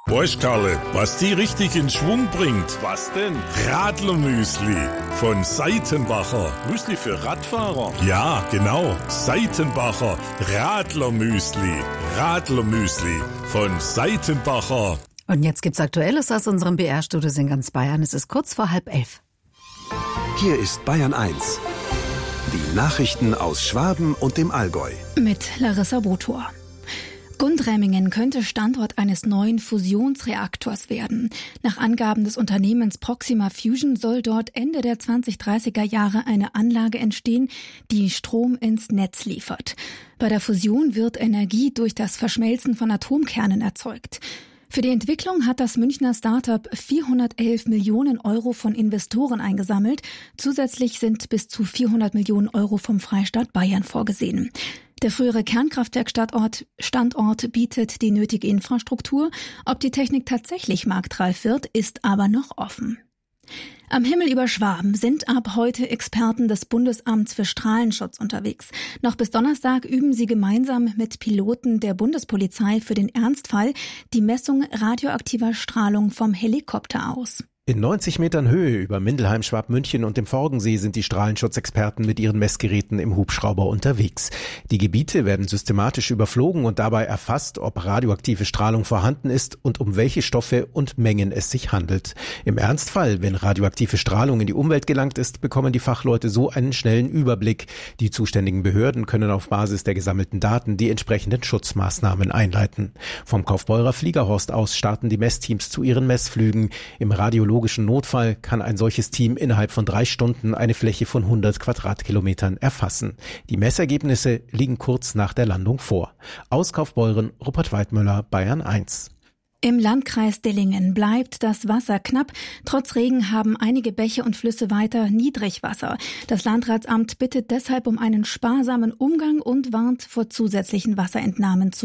Weißt, Karle, was die richtig in Schwung bringt? Was denn? Radlermüsli von Seitenbacher. Müsli für Radfahrer? Ja, genau. Seitenbacher Radlermüsli. Radlermüsli von Seitenbacher. Und jetzt gibt's Aktuelles aus unserem BR-Studio in ganz Bayern. Es ist kurz vor 10:30. Hier ist Bayern 1. Die Nachrichten aus Schwaben und dem Allgäu. Mit Larissa Botor. Gundremmingen könnte Standort eines neuen Fusionsreaktors werden. Nach Angaben des Unternehmens Proxima Fusion soll dort Ende der 2030er Jahre eine Anlage entstehen, die Strom ins Netz liefert. Bei der Fusion wird Energie durch das Verschmelzen von Atomkernen erzeugt. Für die Entwicklung hat das Münchner Start-up 411 Millionen Euro von Investoren eingesammelt. Zusätzlich sind bis zu 400 Millionen Euro vom Freistaat Bayern vorgesehen. Der frühere Kernkraftwerkstandort bietet die nötige Infrastruktur. Ob die Technik tatsächlich marktreif wird, ist aber noch offen. Am Himmel über Schwaben sind ab heute Experten des Bundesamts für Strahlenschutz unterwegs. Noch bis Donnerstag üben sie gemeinsam mit Piloten der Bundespolizei für den Ernstfall die Messung radioaktiver Strahlung vom Helikopter aus. In 90 Metern Höhe über Mindelheim, Schwabmünchen und dem Forgensee sind die Strahlenschutzexperten mit ihren Messgeräten im Hubschrauber unterwegs. Die Gebiete werden systematisch überflogen und dabei erfasst, ob radioaktive Strahlung vorhanden ist und um welche Stoffe und Mengen es sich handelt. Im Ernstfall, wenn radioaktive Strahlung in die Umwelt gelangt ist, bekommen die Fachleute so einen schnellen Überblick. Die zuständigen Behörden können auf Basis der gesammelten Daten die entsprechenden Schutzmaßnahmen einleiten. Vom Kaufbeurer Fliegerhorst aus starten die Messteams zu ihren Messflügen. Im radiologischen Notfall kann ein solches Team innerhalb von 3 Stunden eine Fläche von 100 Quadratkilometern erfassen. Die Messergebnisse liegen kurz nach der Landung vor. Aus Kaufbeuren, Rupert Weidmüller, Bayern 1. Im Landkreis Dillingen bleibt das Wasser knapp. Trotz Regen haben einige Bäche und Flüsse weiter Niedrigwasser. Das Landratsamt bittet deshalb um einen sparsamen Umgang und warnt vor zusätzlichen Wasserentnahmen